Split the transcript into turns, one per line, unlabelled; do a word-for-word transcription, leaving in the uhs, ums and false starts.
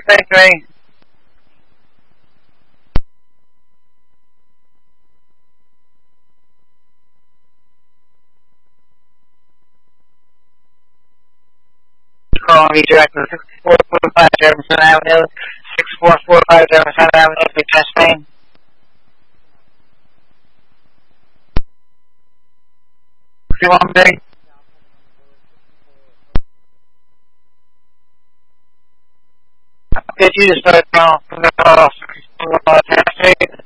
three. Calling redirect to six four four five Jefferson Avenue, six four four five Jefferson Avenue, be testing. C one big. Did you just start from the uh, testing?